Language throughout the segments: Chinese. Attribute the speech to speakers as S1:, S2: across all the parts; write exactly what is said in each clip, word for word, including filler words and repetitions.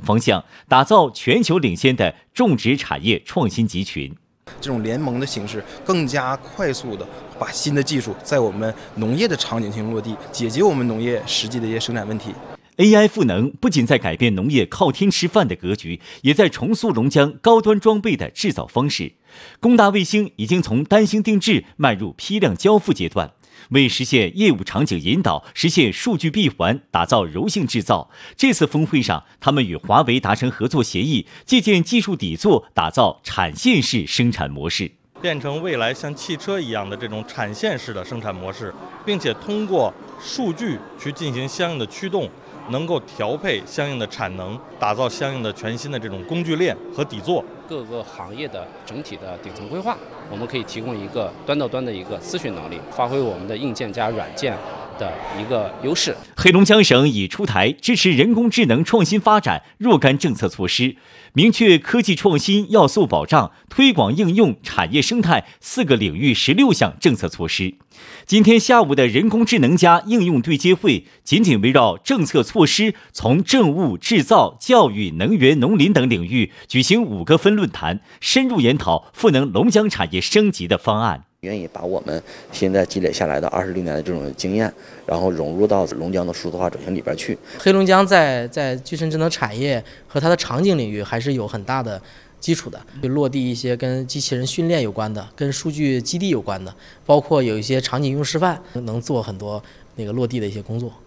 S1: 方向，打造全球领先的种植产业创新集群。
S2: 这种联盟的形式更加快速的把新的技术在我们农业的场景进行落地，解决我们农业实际的一些生产问题。
S1: A I 赋能不仅在改变农业靠天吃饭的格局，也在重塑龙江高端装备的制造方式。工大卫星已经从单星定制迈入批量交付阶段，为实现业务场景引导、实现数据闭环、打造柔性制造。这次峰会上，他们与华为达成合作协议，借鉴技术底座，打造产线式生产模式，
S3: 变成未来像汽车一样的这种产线式的生产模式，并且通过数据去进行相应的驱动，能够调配相应的产能，打造相应的全新的这种工具链和底座。
S4: 各个行业的整体的顶层规划，我们可以提供一个端到端的一个咨询能力，发挥我们的硬件加软件的一个优势。
S1: 黑龙江省已出台支持人工智能创新发展若干政策措施，明确科技创新要素保障、推广应用、产业生态四个领域十六项政策措施。今天下午的人工智能加应用对接会，紧紧围绕政策措施，从政务、制造、教育、能源、农林等领域举行五个分论坛，深入研讨赋能龙江产业升级的方案。
S5: 愿意把我们现在积累下来的二十六年的这种经验，然后融入到龙江的数字化转型里边去。
S6: 黑龙江在在具身智能产业和它的场景领域还是有很大的基础的，就落地一些跟机器人训练有关的、跟数据基地有关的，包括有一些场景应用示范，能做很多那个落地的一些工作。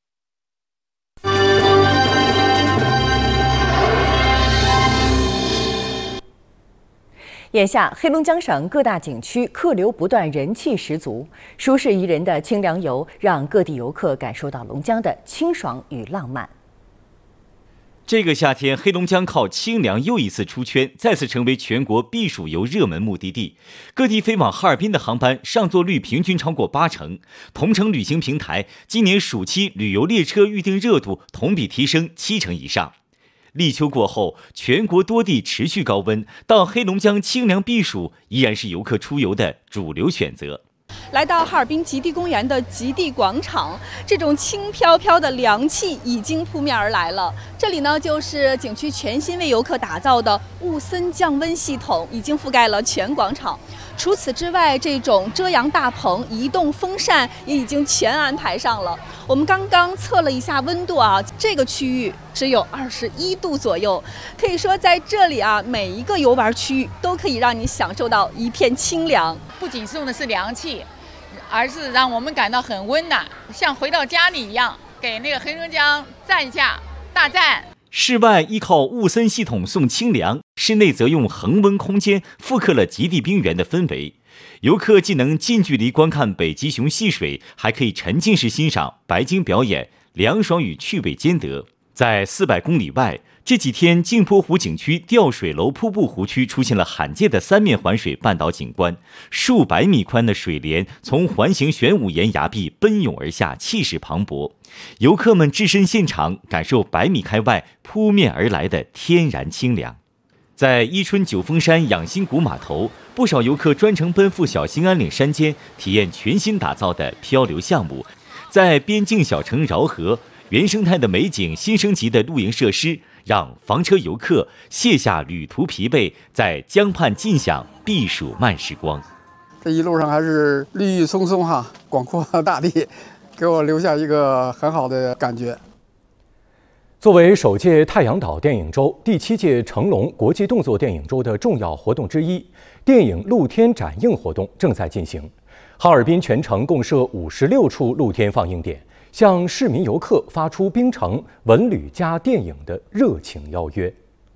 S7: 眼下，黑龙江省各大景区客流不断，人气十足。舒适宜人的清凉游，让各地游客感受到龙江的清爽与浪漫。
S1: 这个夏天，黑龙江靠清凉又一次出圈，再次成为全国避暑游热门目的地。各地飞往哈尔滨的航班上座率平均超过八成。同程旅行平台今年暑期旅游列车预订热度同比提升七成以上。立秋过后，全国多地持续高温，到黑龙江清凉避暑依然是游客出游的主流选择。
S8: 来到哈尔滨极地公园的极地广场，这种轻飘飘的凉气已经扑面而来了。这里呢，就是景区全新为游客打造的雾森降温系统，已经覆盖了全广场。除此之外，这种遮阳大棚、移动风扇也已经全安排上了。我们刚刚测了一下温度啊，这个区域只有二十一度左右，可以说在这里啊，每一个游玩区域都可以让你享受到一片清凉。
S9: 不仅送的是凉气，而是让我们感到很温暖，像回到家里一样，给那个黑龙江赞一下，大赞！
S1: 室外依靠雾森系统送清凉，室内则用恒温空间复刻了极地冰原的氛围。游客既能近距离观看北极熊戏水，还可以沉浸式欣赏白鲸表演，凉爽与趣味兼得。在四百公里外，这几天镜泊湖景区吊水楼瀑布湖区出现了罕见的三面环水半岛景观，数百米宽的水帘从环形玄武岩崖壁奔涌而下，气势磅礴。游客们置身现场，感受百米开外扑面而来的天然清凉。在伊春九峰山养心谷码头，不少游客专程奔赴小兴安岭山间，体验全新打造的漂流项目。在边境小城饶河，原生态的美景、新升级的露营设施，让房车游客卸下旅途疲惫，在江畔尽享避暑慢时光。
S10: 这一路上还是绿郁葱葱哈，广阔大地，给我留下一个很好的感觉。
S11: 作为首届太阳岛电影周、第七届成龙国际动作电影周的重要活动之一，电影露天展映活动正在进行。哈尔滨全城共设五十六处露天放映点，向市民游客发出冰城文旅加电影的热情邀约。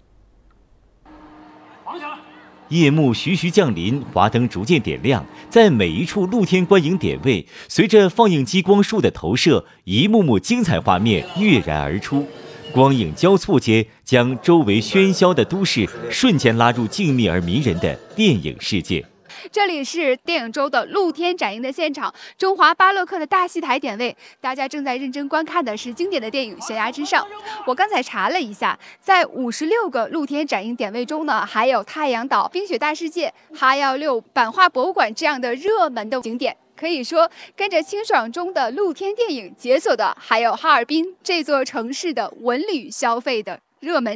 S1: 夜幕徐徐降临，华灯逐渐点亮，在每一处露天观影点位，随着放映机光束的投射，一幕幕精彩画面跃然而出。光影交错间，将周围喧嚣的都市瞬间拉入静谧而迷人的电影世界。
S12: 这里是电影周的露天展映的现场，中华巴洛克的大戏台点位，大家正在认真观看的是经典的电影《悬崖之上》。我刚才查了一下，在五十六个露天展映点位中呢，还有太阳岛、冰雪大世界、哈幺六版画博物馆这样的热门的景点。可以说，跟着清爽中的露天电影解锁的，还有哈尔滨这座城市的文旅消费的热门。